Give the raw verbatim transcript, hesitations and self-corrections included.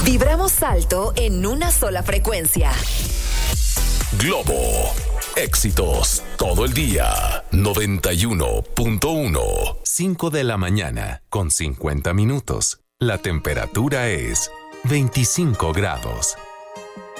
Vibramos alto en una sola frecuencia. Globo. Éxitos todo el día. noventa y uno punto uno. cinco de la mañana con cincuenta minutos. La temperatura es veinticinco grados.